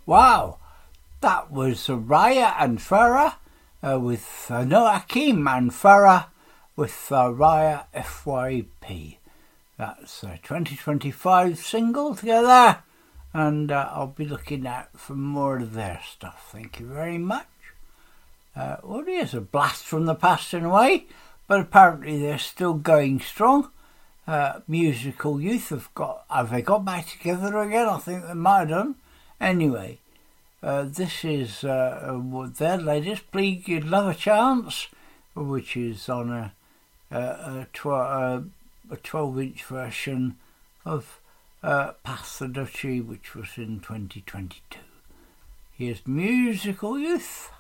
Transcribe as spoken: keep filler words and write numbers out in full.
Wow, that was Raya and Farah uh, with uh, no Akeem and Farah with uh, Raya F Y P. That's a twenty twenty-five single together, and uh, I'll be looking out for more of their stuff. Thank you very much. Uh, well, it is a blast from the past in a way, but apparently they're still going strong. Uh, musical Youth have got have they got back together again? I think they might have done. Anyway, uh, this is uh, their latest, Please Give Love a Chance, which is on a a, a, tw- a, a twelve-inch version of uh, Pass the Duchy, which was in twenty twenty-two. Here's Musical Youth.